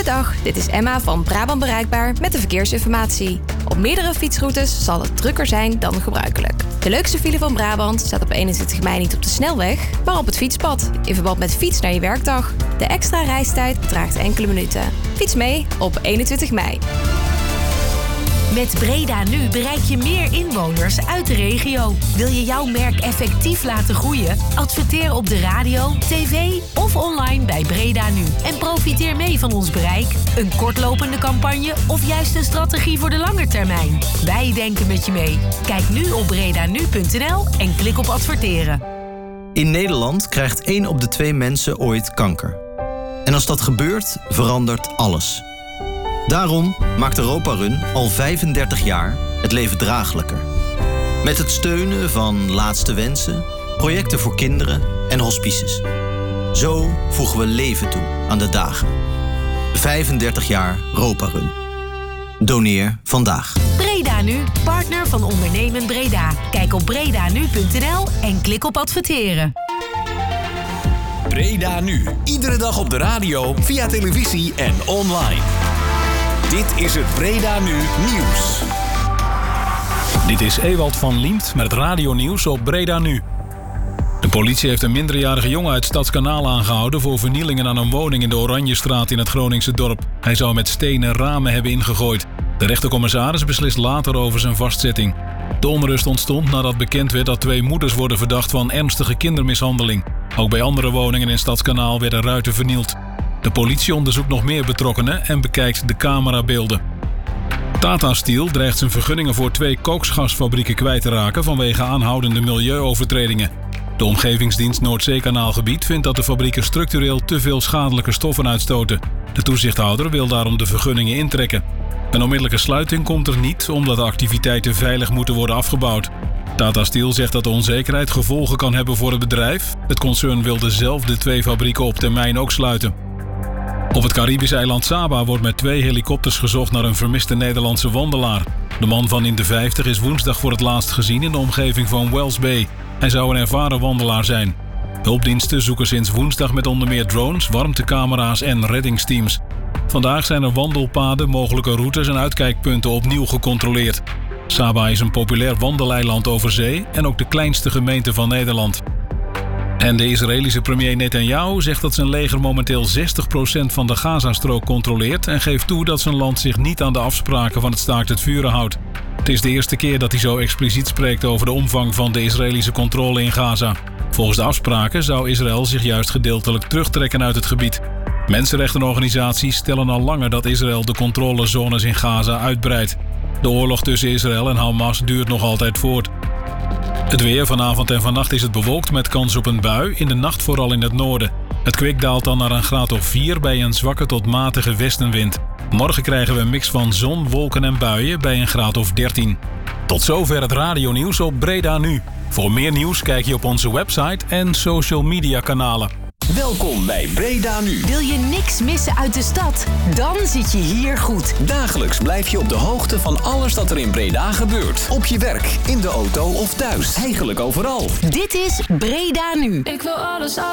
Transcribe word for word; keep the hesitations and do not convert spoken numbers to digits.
Goedendag, dit is Emma van Brabant Bereikbaar met de verkeersinformatie. Op meerdere fietsroutes zal het drukker zijn dan gebruikelijk. De leukste file van Brabant staat op eenentwintig mei niet op de snelweg, maar op het fietspad, in verband met fiets naar je werkdag. De extra reistijd bedraagt enkele minuten. Fiets mee op eenentwintig mei. Met Breda Nu bereik je meer inwoners uit de regio. Wil je jouw merk effectief laten groeien? Adverteer op de radio, tv of online bij Breda Nu. En profiteer mee van ons bereik, een kortlopende campagne of juist een strategie voor de lange termijn. Wij denken met je mee. Kijk nu op bredanu punt n l en klik op adverteren. In Nederland krijgt één op de twee mensen ooit kanker. En als dat gebeurt, verandert alles. Daarom maakt Europa Run al vijfendertig jaar het leven draaglijker. Met het steunen van Laatste Wensen, projecten voor kinderen en hospices. Zo voegen we leven toe aan de dagen. vijfendertig jaar Europa Run. Doneer vandaag. Breda Nu, partner van Ondernemen Breda. Kijk op bredanu punt n l en klik op adverteren. Breda Nu. Iedere dag op de radio, via televisie en online. Dit is het Breda Nu Nieuws. Dit is Ewald van Liemt met het radionieuws op Breda Nu. De politie heeft een minderjarige jongen uit Stadskanaal aangehouden voor vernielingen aan een woning in de Oranjestraat in het Groningse dorp. Hij zou met stenen ramen hebben ingegooid. De rechtercommissaris beslist later over zijn vastzetting. De onrust ontstond nadat bekend werd dat twee moeders worden verdacht van ernstige kindermishandeling. Ook bij andere woningen in Stadskanaal werden ruiten vernield. De politie onderzoekt nog meer betrokkenen en bekijkt de camerabeelden. Tata Steel dreigt zijn vergunningen voor twee koksgasfabrieken kwijt te raken vanwege aanhoudende milieuovertredingen. De Omgevingsdienst Noordzeekanaalgebied vindt dat de fabrieken structureel te veel schadelijke stoffen uitstoten. De toezichthouder wil daarom de vergunningen intrekken. Een onmiddellijke sluiting komt er niet omdat de activiteiten veilig moeten worden afgebouwd. Tata Steel zegt dat de onzekerheid gevolgen kan hebben voor het bedrijf. Het concern wil dezelfde twee fabrieken op termijn ook sluiten. Op het Caribische eiland Saba wordt met twee helikopters gezocht naar een vermiste Nederlandse wandelaar. De man van in de vijftig is woensdag voor het laatst gezien in de omgeving van Wells Bay. Hij zou een ervaren wandelaar zijn. Hulpdiensten zoeken sinds woensdag met onder meer drones, warmtecamera's en reddingsteams. Vandaag zijn er wandelpaden, mogelijke routes en uitkijkpunten opnieuw gecontroleerd. Saba is een populair wandeleiland over zee en ook de kleinste gemeente van Nederland. En de Israëlische premier Netanyahu zegt dat zijn leger momenteel zestig procent van de Gazastrook controleert en geeft toe dat zijn land zich niet aan de afspraken van het staakt het vuren houdt. Het is de eerste keer dat hij zo expliciet spreekt over de omvang van de Israëlische controle in Gaza. Volgens de afspraken zou Israël zich juist gedeeltelijk terugtrekken uit het gebied. Mensenrechtenorganisaties stellen al langer dat Israël de controlezones in Gaza uitbreidt. De oorlog tussen Israël en Hamas duurt nog altijd voort. Het weer, vanavond en vannacht is het bewolkt met kans op een bui, in de nacht vooral in het noorden. Het kwik daalt dan naar een graad of vier bij een zwakke tot matige westenwind. Morgen krijgen we een mix van zon, wolken en buien bij een graad of dertien. Tot zover het radionieuws op Breda Nu. Voor meer nieuws kijk je op onze website en social media kanalen. Welkom bij Breda Nu. Wil je niks missen uit de stad? Dan zit je hier goed. Dagelijks blijf je op de hoogte van alles dat er in Breda gebeurt. Op je werk, in de auto of thuis. Eigenlijk overal. Dit is Breda Nu. Ik wil alles, alles.